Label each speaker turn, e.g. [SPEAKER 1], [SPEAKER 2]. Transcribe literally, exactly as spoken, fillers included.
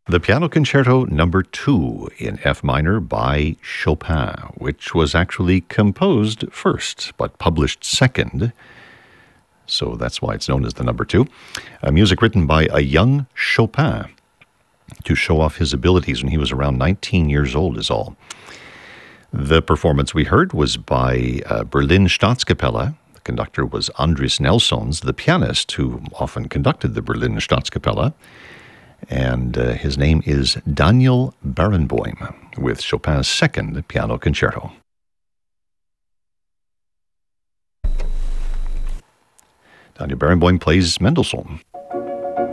[SPEAKER 1] The Piano Concerto Number two in F minor by Chopin, which was actually composed first but published second, so that's why it's known as the number two. Uh, music written by a young Chopin to show off his abilities when he was around nineteen years old is all. The performance we heard was by uh, Berlin Staatskapelle. The conductor was Andris Nelsons, the pianist who often conducted the Berlin Staatskapelle. And uh, his name is Daniel Barenboim with Chopin's second piano concerto. Daniel Barenboim plays Mendelssohn.